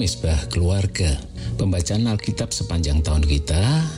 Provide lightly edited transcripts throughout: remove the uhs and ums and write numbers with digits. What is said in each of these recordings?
Misbah Keluarga. Pembacaan Alkitab sepanjang tahun kita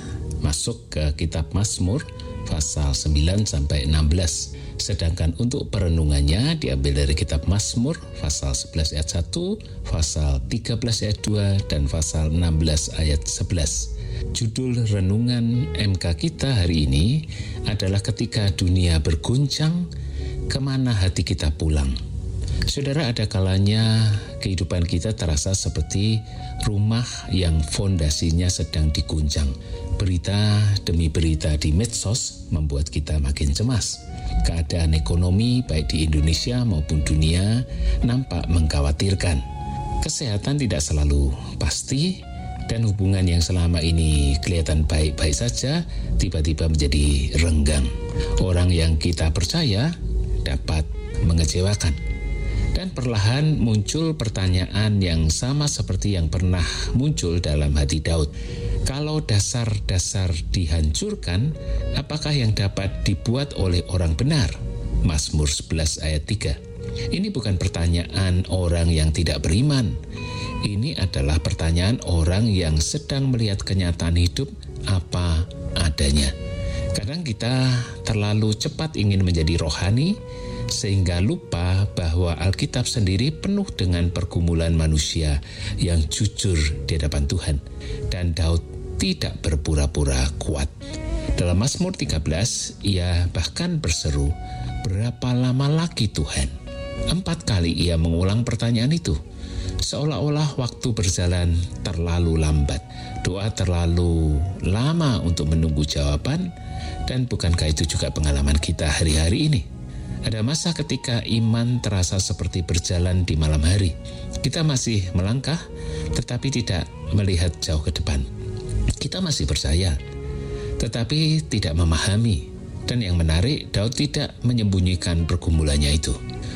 masuk ke kitab Mazmur pasal 9 sampai 16. Sedangkan untuk perenungannya diambil dari kitab Mazmur pasal 11 ayat 1, pasal 13 ayat 2 dan pasal 16 ayat 11. Judul renungan MK kita hari ini adalah ketika dunia berguncang, kemana hati kita pulang? Saudara, ada kalanya kehidupan kita terasa seperti rumah yang fondasinya sedang diguncang. Berita demi berita di medsos membuat kita makin cemas. Keadaan ekonomi baik di Indonesia maupun dunia nampak mengkhawatirkan. Kesehatan tidak selalu pasti, dan hubungan yang selama ini kelihatan baik-baik saja tiba-tiba menjadi renggang. Orang yang kita percaya dapat mengecewakan. Dan perlahan muncul pertanyaan yang sama seperti yang pernah muncul dalam hati Daud. Kalau dasar-dasar dihancurkan, apakah yang dapat dibuat oleh orang benar? Mazmur 11 ayat 3. Ini bukan pertanyaan orang yang tidak beriman. Ini adalah pertanyaan orang yang sedang melihat kenyataan hidup apa adanya. Kadang kita terlalu cepat ingin menjadi rohani, sehingga lupa bahwa Alkitab sendiri penuh dengan pergumulan manusia yang jujur di hadapan Tuhan. Dan Daud tidak berpura-pura kuat. Dalam Mazmur 13, ia bahkan berseru, "Berapa lama lagi Tuhan?" 4 kali ia mengulang pertanyaan itu. Seolah-olah waktu berjalan terlalu lambat. Doa terlalu lama untuk menunggu jawaban. Dan bukankah itu juga pengalaman kita hari-hari ini? Ada masa ketika iman terasa seperti berjalan di malam hari. Kita masih melangkah, tetapi tidak melihat jauh ke depan. Kita masih percaya, tetapi tidak memahami. Dan yang menarik, Daud tidak menyembunyikan pergumulannya itu.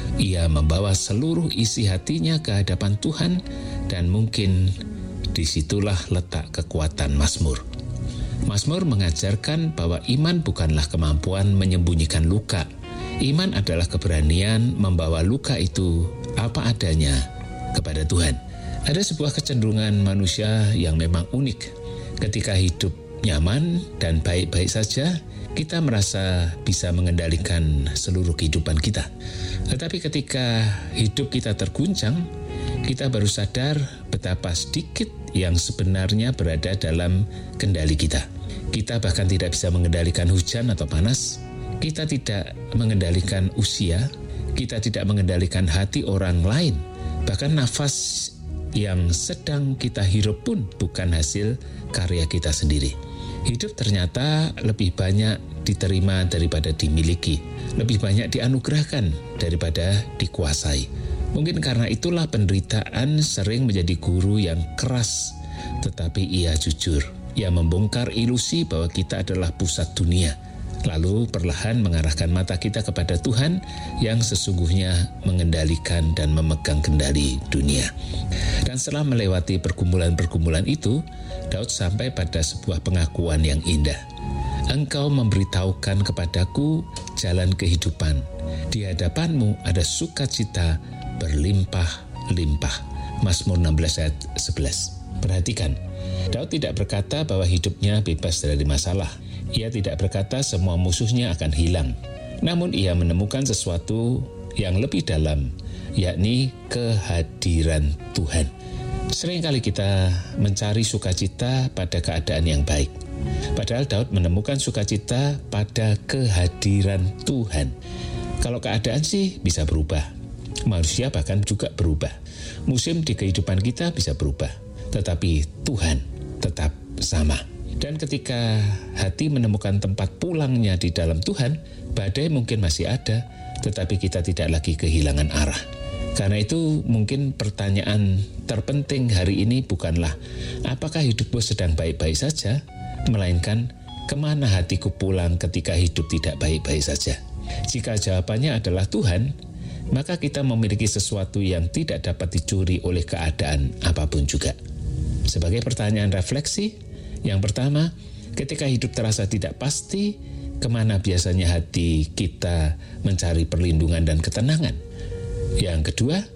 Ia membawa seluruh isi hatinya ke hadapan Tuhan, dan mungkin disitulah letak kekuatan Mazmur. Mazmur mengajarkan bahwa iman bukanlah kemampuan menyembunyikan luka. Iman adalah keberanian membawa luka itu apa adanya kepada Tuhan. Ada sebuah kecenderungan manusia yang memang unik. Ketika hidup nyaman dan baik-baik saja, kita merasa bisa mengendalikan seluruh kehidupan kita. Tetapi ketika hidup kita terguncang, kita baru sadar betapa sedikit yang sebenarnya berada dalam kendali kita. Kita bahkan tidak bisa mengendalikan hujan atau panas. Kita tidak mengendalikan usia, kita tidak mengendalikan hati orang lain. Bahkan nafas yang sedang kita hirup pun bukan hasil karya kita sendiri. Hidup ternyata lebih banyak diterima daripada dimiliki, lebih banyak dianugerahkan daripada dikuasai. Mungkin karena itulah penderitaan sering menjadi guru yang keras, tetapi ia jujur. Ia membongkar ilusi bahwa kita adalah pusat dunia, lalu perlahan mengarahkan mata kita kepada Tuhan yang sesungguhnya mengendalikan dan memegang kendali dunia. Dan setelah melewati pergumulan-pergumulan itu, Daud sampai pada sebuah pengakuan yang indah. "Engkau memberitahukan kepadaku jalan kehidupan. Di hadapanmu ada sukacita berlimpah-limpah." Mazmur 16 ayat 11. Perhatikan, Daud tidak berkata bahwa hidupnya bebas dari masalah. Ia tidak berkata semua musuhnya akan hilang. Namun ia menemukan sesuatu yang lebih dalam, yakni kehadiran Tuhan. Seringkali kita mencari sukacita pada keadaan yang baik. Padahal Daud menemukan sukacita pada kehadiran Tuhan. Kalau keadaan sih bisa berubah. Manusia bahkan juga berubah. Musim di kehidupan kita bisa berubah. Tetapi Tuhan tetap sama. Dan ketika hati menemukan tempat pulangnya di dalam Tuhan, badai mungkin masih ada, tetapi kita tidak lagi kehilangan arah. Karena itu mungkin pertanyaan terpenting hari ini bukanlah apakah hidupku sedang baik-baik saja, melainkan kemana hatiku pulang ketika hidup tidak baik-baik saja. Jika jawabannya adalah Tuhan, maka kita memiliki sesuatu yang tidak dapat dicuri oleh keadaan apapun juga. Sebagai pertanyaan refleksi, yang pertama, ketika hidup terasa tidak pasti, kemana biasanya hati kita mencari perlindungan dan ketenangan? Yang kedua,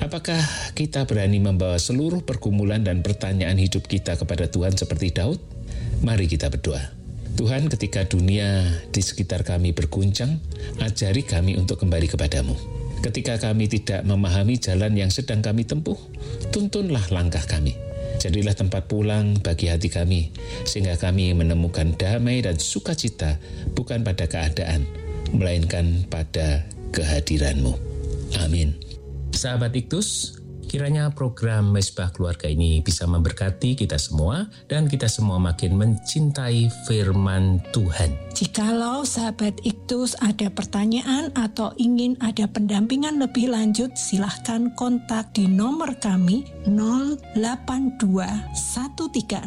Apakah kita berani membawa seluruh pergumulan dan pertanyaan hidup kita kepada Tuhan seperti Daud? Mari kita berdoa. Tuhan, ketika dunia di sekitar kami berguncang, ajari kami untuk kembali kepadamu. Ketika kami tidak memahami jalan yang sedang kami tempuh, tuntunlah langkah kami. Jadilah tempat pulang bagi hati kami, sehingga kami menemukan damai dan sukacita bukan pada keadaan, melainkan pada kehadiran-Mu. Amin. Sahabat Iktus, kiranya program Mesbah Keluarga ini bisa memberkati kita semua dan kita semua makin mencintai firman Tuhan. Jikalau sahabat Iktus ada pertanyaan atau ingin ada pendampingan lebih lanjut, silahkan kontak di nomor kami 082 136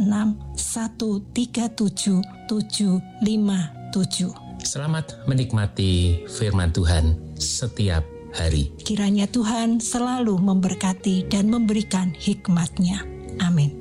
137 757. Selamat menikmati firman Tuhan setiap hari. Kiranya Tuhan selalu memberkati dan memberikan hikmat-Nya. Amin.